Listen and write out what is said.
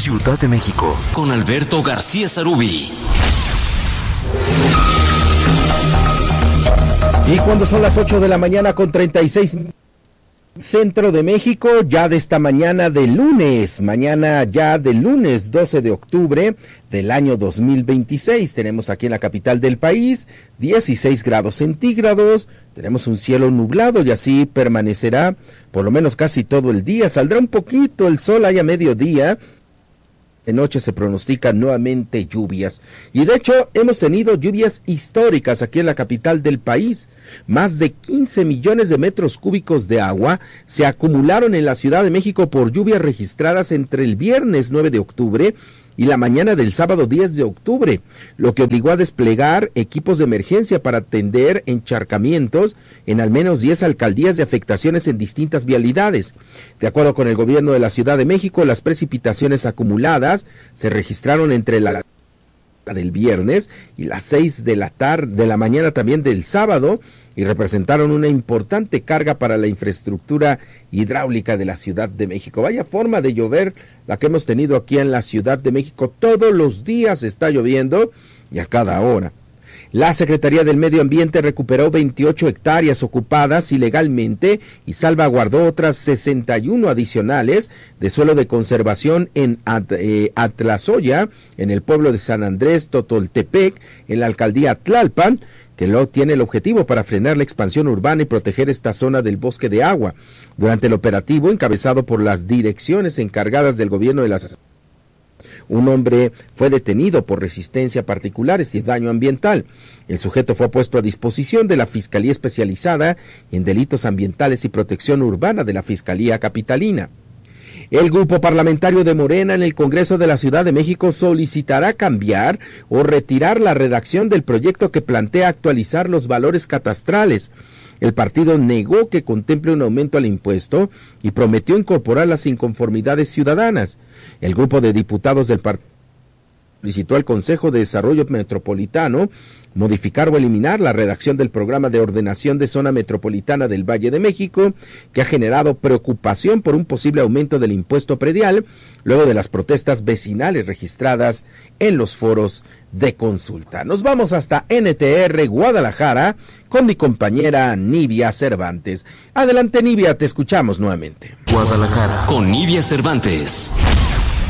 Ciudad de México, con Alberto García Sarubí. Y cuando son las 8 de la mañana con 36 Centro de México, ya de esta mañana de lunes, mañana ya de lunes 12 de octubre del año 2026, tenemos aquí en la capital del país 16 grados centígrados, tenemos un cielo nublado y así permanecerá por lo menos casi todo el día, saldrá un poquito el sol ahí a mediodía. De noche se pronostican nuevamente lluvias y de hecho hemos tenido lluvias históricas aquí en la capital del país. Más de 15 millones de metros cúbicos de agua se acumularon en la Ciudad de México por lluvias registradas entre el viernes 9 de octubre y la mañana del sábado 10 de octubre, lo que obligó a desplegar equipos de emergencia para atender encharcamientos en al menos 10 alcaldías de afectaciones en distintas vialidades. De acuerdo con el gobierno de la Ciudad de México, las precipitaciones acumuladas se registraron entre la del viernes y las 6 de la mañana también del sábado y representaron una importante carga para la infraestructura hidráulica de la Ciudad de México. Vaya forma de llover la que hemos tenido aquí en la Ciudad de México. Todos los días está lloviendo y a cada hora. La Secretaría del Medio Ambiente recuperó 28 hectáreas ocupadas ilegalmente y salvaguardó otras 61 adicionales de suelo de conservación en Atlazoya, en el pueblo de San Andrés Totoltepec, en la alcaldía Tlalpan, que tiene el objetivo para frenar la expansión urbana y proteger esta zona del bosque de agua. Durante el operativo, encabezado por las direcciones encargadas del gobierno de las un hombre fue detenido por resistencia a particulares y daño ambiental. El sujeto fue puesto a disposición de la Fiscalía Especializada en Delitos Ambientales y Protección Urbana de la Fiscalía Capitalina. El grupo parlamentario de Morena en el Congreso de la Ciudad de México solicitará cambiar o retirar la redacción del proyecto que plantea actualizar los valores catastrales. El partido negó que contemple un aumento al impuesto y prometió incorporar las inconformidades ciudadanas. El grupo de diputados del partido solicitó al Consejo de Desarrollo Metropolitano modificar o eliminar la redacción del programa de ordenación de zona metropolitana del Valle de México, que ha generado preocupación por un posible aumento del impuesto predial, luego de las protestas vecinales registradas en los foros de consulta. Nos vamos hasta NTR Guadalajara con mi compañera Nidia Cervantes. Adelante, Nidia, te escuchamos nuevamente. Guadalajara con Nidia Cervantes.